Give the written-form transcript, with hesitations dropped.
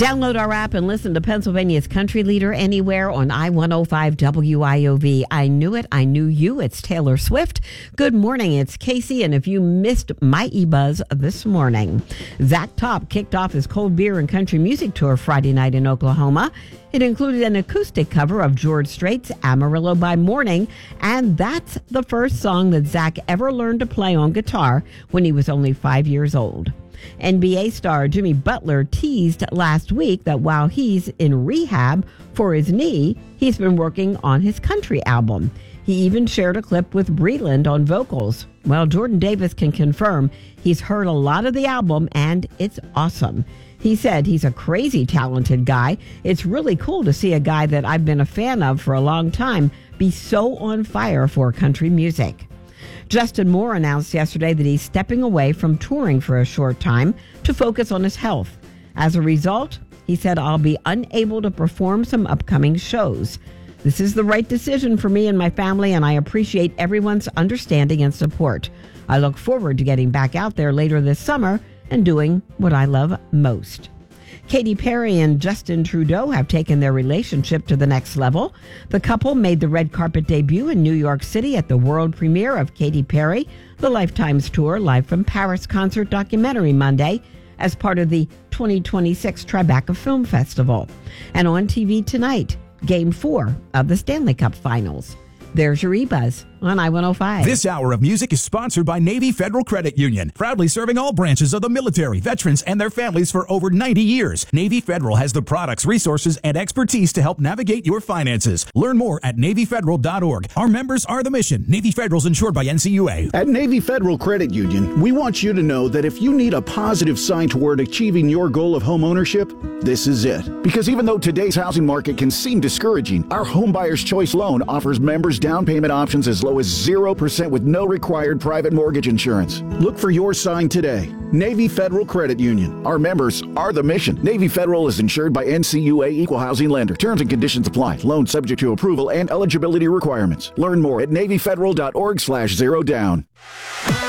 Download our app and listen to Pennsylvania's country leader anywhere on I-105 WIOV. I knew it. I knew you. It's Taylor Swift. Good morning. It's Casey. And if you missed my eBuzz this morning, Zach Top kicked off his cold beer and country music tour Friday night in Oklahoma. It included an acoustic cover of George Strait's Amarillo by Morning, and that's the first song that Zach ever learned to play on guitar when he was only 5 years old. NBA star Jimmy Butler teased last week that while he's in rehab for his knee, he's been working on his country album. He even shared a clip with Breland on vocals. Well, Jordan Davis can confirm he's heard a lot of the album and it's awesome. He said he's a crazy talented guy. It's really cool to see a guy that I've been a fan of for a long time be so on fire for country music. Justin Moore announced yesterday that he's stepping away from touring for a short time to focus on his health. As a result, he said, I'll be unable to perform some upcoming shows. This is the right decision for me and my family, and I appreciate everyone's understanding and support. I look forward to getting back out there later this summer and doing what I love most. Katy Perry and Justin Trudeau have taken their relationship to the next level. The couple made the red carpet debut in New York City at the world premiere of Katy Perry, the Lifetime's Tour Live from Paris concert documentary Monday as part of the 2026 Tribeca Film Festival. And on TV tonight, Game 4 of the Stanley Cup Finals. There's your eBuzz on I-105. This hour of music is sponsored by Navy Federal Credit Union, proudly serving all branches of the military, veterans, and their families for over 90 years. Navy Federal has the products, resources, and expertise to help navigate your finances. Learn more at NavyFederal.org. Our members are the mission. Navy Federal is insured by NCUA. At Navy Federal Credit Union, we want you to know that if you need a positive sign toward achieving your goal of home ownership, this is it. Because even though today's housing market can seem discouraging, our Home Buyer's Choice loan offers members down payment options as low as 0% with no required private mortgage insurance. Look for your sign today. Navy Federal Credit Union. Our members are the mission. Navy Federal is insured by NCUA Equal Housing Lender. Terms and conditions apply. Loan subject to approval and eligibility requirements. Learn more at NavyFederal.org/0down.